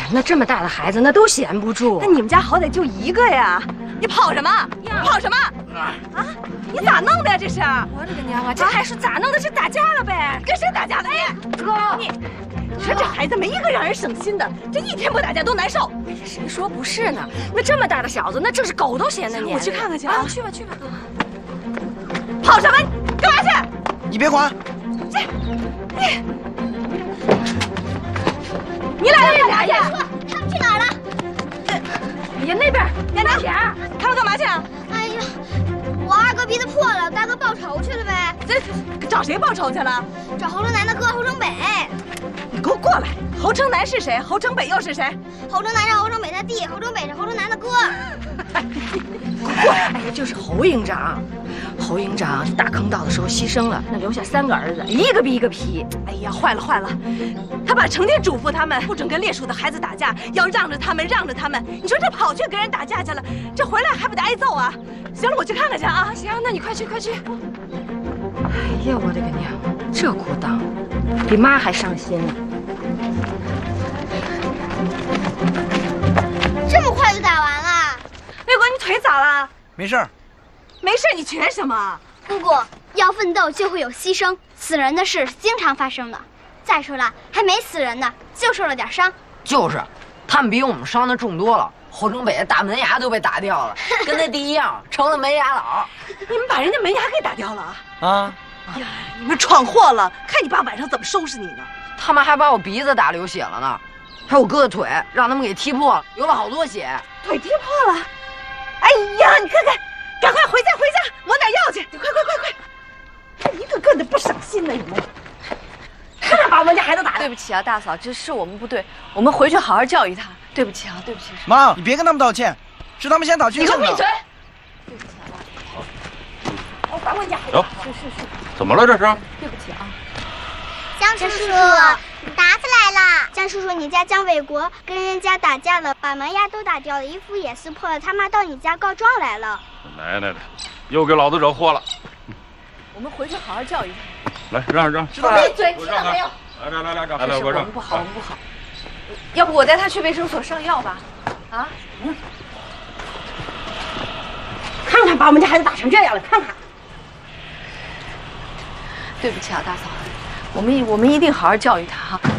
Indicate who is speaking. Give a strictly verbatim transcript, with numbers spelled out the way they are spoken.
Speaker 1: 呀，那这么大的孩子，那都闲不住。
Speaker 2: 那你们家好歹就一个呀，你跑什么？跑什么？啊！你咋弄的呀？这是？
Speaker 1: 我的个娘啊！这还是咋弄的？是打架了呗？
Speaker 2: 跟谁打架的？哎，
Speaker 1: 哥，
Speaker 2: 你，你说这孩子没一个让人省心的，这一天不打架都难受。
Speaker 1: 哎呀，谁说不是呢？那这么大的小子，那正是狗都嫌的黏。
Speaker 2: 我去看看去
Speaker 1: 啊！
Speaker 2: 啊！
Speaker 1: 去吧去吧。
Speaker 2: 跑什么？干嘛去？
Speaker 3: 你别管。
Speaker 2: 这，你，你俩要干嘛去？
Speaker 4: 他们去哪儿了？
Speaker 1: 哎呀，那边，
Speaker 2: 娘娘
Speaker 1: 姐，
Speaker 2: 他们干嘛去啊？
Speaker 4: 哎呀，我二哥鼻子破了，大哥报仇去了呗。
Speaker 2: 这找谁报仇去了？
Speaker 4: 找侯城南的哥侯城北。
Speaker 2: 你给我过来！侯城南是谁？侯城北又是谁？
Speaker 4: 侯城南是侯城北的弟，侯城北是侯城南的哥。
Speaker 1: 过来！哎呀，就是侯营长。侯营长大坑道的时候牺牲了，那留下三个儿子，一个比一个皮。
Speaker 2: 哎呀，坏了坏了！他爸成天嘱咐他们不准跟猎属的孩子打架，要让着他们，让着他们。你说这跑去跟人打架去了，这回来还不得挨揍啊？行了，我去看看去啊！
Speaker 1: 行，那你快去快去。哎呀，我的个娘，这裤裆比妈还伤心呢。
Speaker 4: 这么快就打完了？
Speaker 2: 六哥，你腿咋了？
Speaker 3: 没事儿。
Speaker 2: 没事，你瘸什么？
Speaker 4: 姑姑，要奋斗就会有牺牲，死人的事是经常发生的。再说了，还没死人呢，就受了点伤。
Speaker 5: 就是，他们比我们伤的重多了。侯城北的大门牙都被打掉了，跟他弟一样，成了门牙佬。
Speaker 2: 你们把人家门牙给打掉了啊？
Speaker 3: 啊！
Speaker 2: 呀，你们闯祸了！看你爸晚上怎么收拾你呢？
Speaker 5: 他们还把我鼻子打流血了呢，还有我哥的腿让他们给踢破了，流了好多血。
Speaker 2: 腿踢破了！哎呀，你看看，赶快回家回家，抹点药去！你快快快快！一个个的不省心呢，你们！看着把我们家孩子打的。
Speaker 6: 对不起啊，大嫂，这是我们不对，我们回去好好教育他。对不起啊，对不起。
Speaker 3: 妈，你别跟他们道歉，是他们先打军训的。
Speaker 2: 你给我闭嘴！
Speaker 6: 对不起啊，
Speaker 2: 我把我家孩子。
Speaker 6: 是是是，
Speaker 7: 怎么了这是？
Speaker 6: 对不起啊。
Speaker 4: 江叔叔，打起来了！江叔叔，你家江伟国跟人家打架了，把门牙都打掉了，衣服也撕破了，他妈到你家告状来了。
Speaker 7: 奶奶的，又给老子惹祸了！
Speaker 6: 我们回去好好教育他。
Speaker 7: 来，让让，
Speaker 2: 知道闭嘴，听到没有？
Speaker 7: 来来来来，让，
Speaker 6: 这
Speaker 7: 来我让。
Speaker 6: 是我们不好，我们不好。要不我带他去卫生所上药吧？啊？
Speaker 2: 嗯。看看把我们家孩子打成这样了，看看。
Speaker 6: 对不起啊，大嫂，我们我们一定好好教育他哈。